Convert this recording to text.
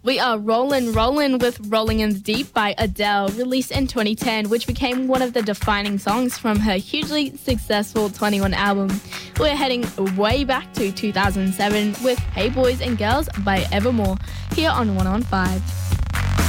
We are rolling with Rolling in the Deep by Adele, released in 2010, which became one of the defining songs from her hugely successful 21 album. We're heading way back to 2007 with Hey Boys and Girls by Evermore, here on 105.